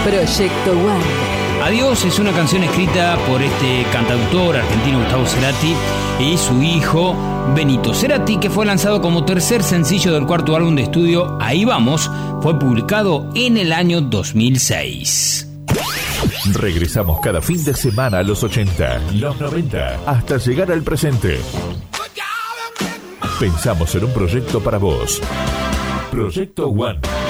Proyecto One. Adiós es una canción escrita por este cantautor argentino Gustavo Cerati y su hijo Benito Cerati, que fue lanzado como tercer sencillo del cuarto álbum de estudio Ahí Vamos. Fue publicado en el año 2006. Regresamos cada fin de semana a los 80, los 90, hasta llegar al presente. Pensamos en un proyecto para vos. Proyecto One.